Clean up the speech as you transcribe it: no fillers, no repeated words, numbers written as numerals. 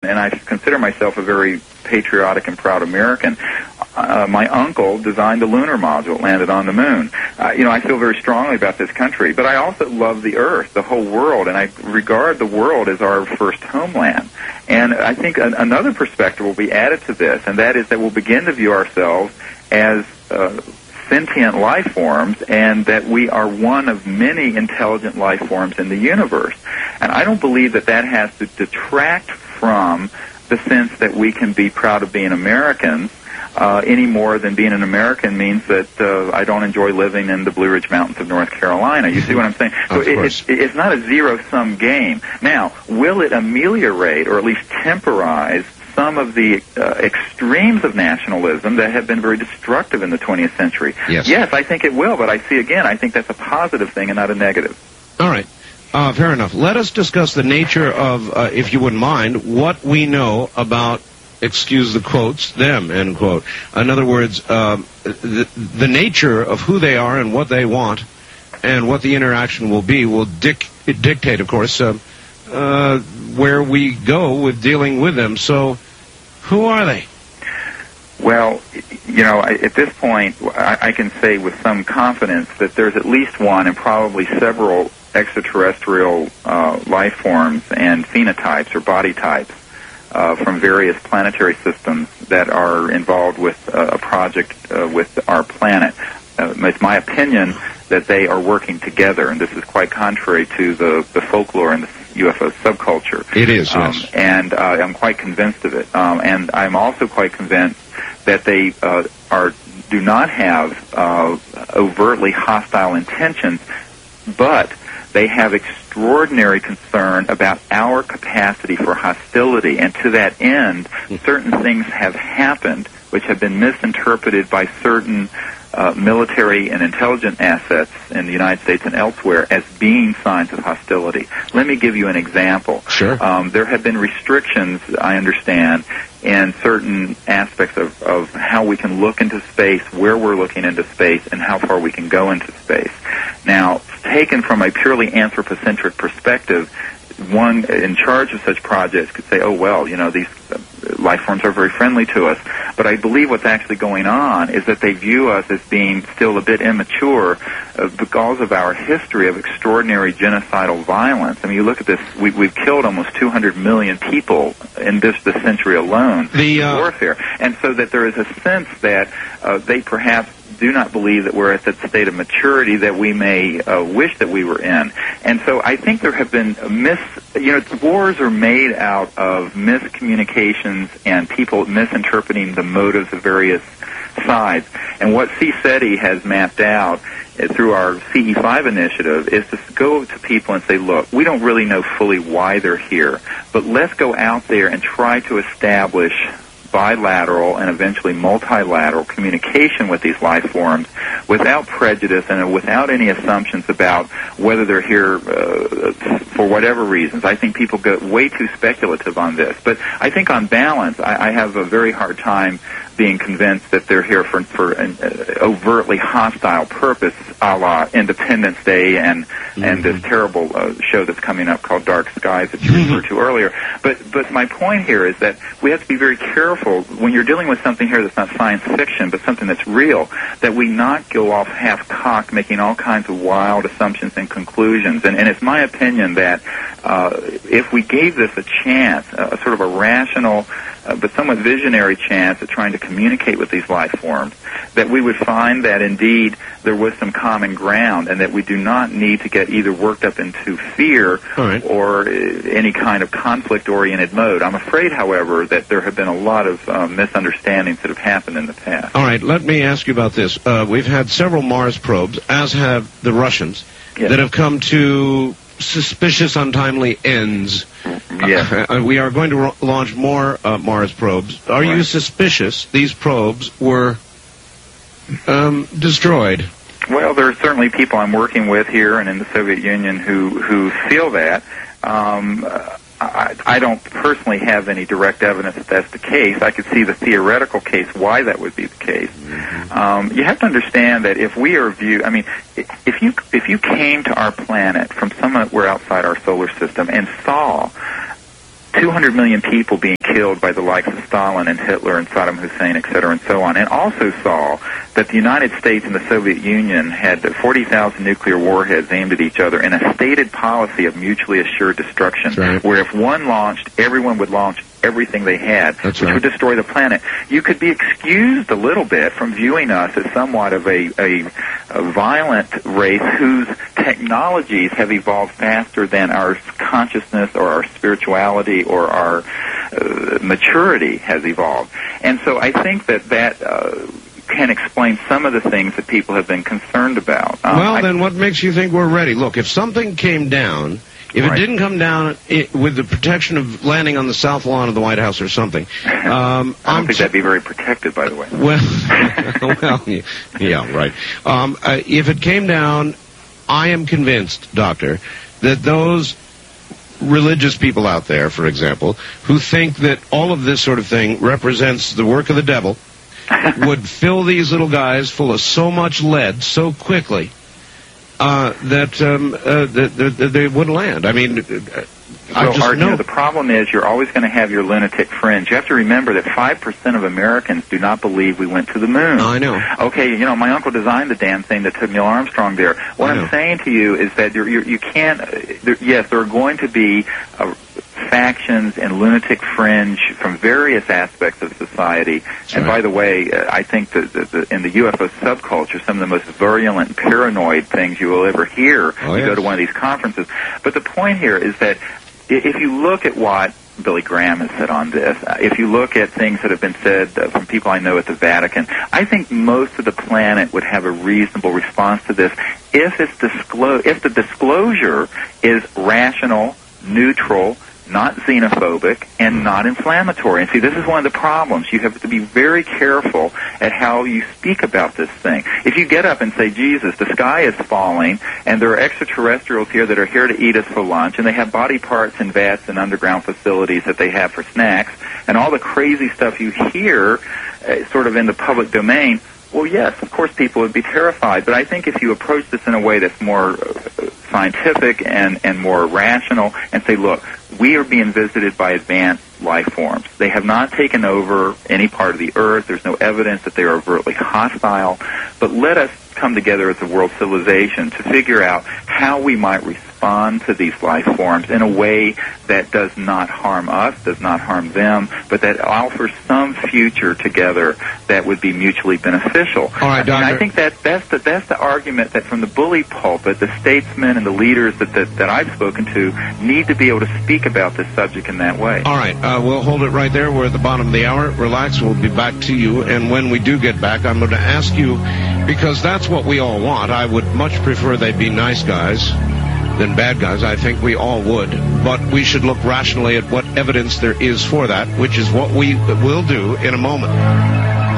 and I consider myself a very patriotic and proud American. My uncle designed the lunar module, landed on the moon. I feel very strongly about this country, but I also love the Earth, the whole world, and I regard the world as our first homeland. And I think another perspective will be added to this, and that is that we'll begin to view ourselves as sentient life forms, and that we are one of many intelligent life forms in the universe. And I don't believe that has to detract from the sense that we can be proud of being Americans, any more than being an American means that I don't enjoy living in the Blue Ridge Mountains of North Carolina. You see what I'm saying? So it's not a zero-sum game. Now, will it ameliorate or at least temporize some of the extremes of nationalism that have been very destructive in the 20th century? Yes, I think it will, but I think that's a positive thing and not a negative. All right. Fair enough. Let us discuss the nature of, if you wouldn't mind, what we know about, excuse the quotes, them, end quote. In other words, the nature of who they are and what they want and what the interaction will be will dictate, of course, where we go with dealing with them. So, who are they? Well, at this point, I can say with some confidence that there's at least one and probably several extraterrestrial life forms and phenotypes or body types from various planetary systems that are involved with a project with our planet. It's my opinion that they are working together, and this is quite contrary to the folklore and the UFO subculture. It is, yes. And I'm quite convinced of it. And I'm also quite convinced that they do not have overtly hostile intentions, but they have extraordinary concern about our capacity for hostility. And to that end, certain things have happened which have been misinterpreted by certain military and intelligence assets in the United States and elsewhere as being signs of hostility. Let me give you an example. Sure. There have been restrictions, I understand, in certain aspects of how we can look into space, where we're looking into space, and how far we can go into space. Now, taken from a purely anthropocentric perspective, one in charge of such projects could say, oh, well, these life forms are very friendly to us. But I believe what's actually going on is that they view us as being still a bit immature because of our history of extraordinary genocidal violence. I mean, you look at this, we've killed almost 200 million people in this century alone in warfare. And so that there is a sense that they perhaps do not believe that we're at that state of maturity that we may wish that we were in. And so I think there have been wars are made out of miscommunications and people misinterpreting the motives of various sides. And what CSETI has mapped out through our CE5 initiative is to go to people and say, look, we don't really know fully why they're here, but let's go out there and try to establish bilateral and eventually multilateral communication with these life forms without prejudice and without any assumptions about whether they're here for whatever reasons. I think people get way too speculative on this. But I think on balance, I have a very hard time being convinced that they're here for an overtly hostile purpose, a la Independence Day and this terrible show that's coming up called Dark Skies that you referred to earlier. But my point here is that we have to be very careful when you're dealing with something here that's not science fiction, but something that's real, that we not go off half-cocked making all kinds of wild assumptions and conclusions. And it's my opinion that if we gave this a chance, a sort of a rational but somewhat visionary chance at trying to communicate with these life forms, that we would find that indeed there was some common ground and that we do not need to get either worked up into fear or any kind of conflict-oriented mode. I'm afraid, however, that there have been a lot of misunderstandings that have happened in the past. All right, let me ask you about this. We've had several Mars probes, as have the Russians, that have come to suspicious, untimely ends. Yes. We are going to launch more Mars probes. Are you suspicious these probes were destroyed? Well, there are certainly people I'm working with here and in the Soviet Union who feel that. I don't personally have any direct evidence that that's the case. I could see the theoretical case why that would be the case. You have to understand that if we are viewed, I mean, if you came to our planet from somewhere outside our solar system and saw 200 million people being killed by the likes of Stalin and Hitler and Saddam Hussein, et cetera, and so on, and also saw that the United States and the Soviet Union had 40,000 nuclear warheads aimed at each other in a stated policy of mutually assured destruction, where if one launched, everyone would launch everything they had, which would destroy the planet. You could be excused a little bit from viewing us as somewhat of a violent race whose technologies have evolved faster than our consciousness or our spirituality or our maturity has evolved. And so I think that can explain some of the things that people have been concerned about. Then what makes you think we're ready? Look, if something came down, if it didn't come down with the protection of landing on the south lawn of the White House or something, I don't think that'd be very protected, by the way. Well, yeah, right. If it came down, I am convinced, Doctor, that those religious people out there, for example, who think that all of this sort of thing represents the work of the devil, would fill these little guys full of so much lead so quickly that they wouldn't land. I mean, I just know. The problem is you're always going to have your lunatic friends. You have to remember that 5% of Americans do not believe we went to the moon. I know. Okay, my uncle designed the damn thing that took Neil Armstrong there. What I'm saying to you is that you can't. Yes, there are going to be factions and lunatic fringe from various aspects of society. And by the way, I think that in the UFO subculture, some of the most virulent, paranoid things you will ever hear you go to one of these conferences. But the point here is that if you look at what Billy Graham has said on this, if you look at things that have been said from people I know at the Vatican, I think most of the planet would have a reasonable response to this if the disclosure is rational, neutral, not xenophobic, and not inflammatory. And see, this is one of the problems. You have to be very careful at how you speak about this thing. If you get up and say, Jesus, the sky is falling, and there are extraterrestrials here that are here to eat us for lunch, and they have body parts in vats and underground facilities that they have for snacks, and all the crazy stuff you hear sort of in the public domain, well, yes, of course people would be terrified, but I think if you approach this in a way that's more scientific and more rational and say, look, we are being visited by advanced life forms. They have not taken over any part of the earth. There's no evidence that they are overtly hostile. But let us come together as a world civilization to figure out how we might respond to these life forms in a way that does not harm us, does not harm them, but that offers some future together that would be mutually beneficial. All right, Doctor. I think that's the argument that from the bully pulpit, the statesmen and the leaders that I've spoken to need to be able to speak about this subject in that way. All right, we'll hold it right there. We're at the bottom of the hour. Relax, we'll be back to you. And when we do get back, I'm going to ask you, because that's what we all want. I would much prefer they be nice guys than bad guys. I think we all would. But we should look rationally at what evidence there is for that, which is what we will do in a moment.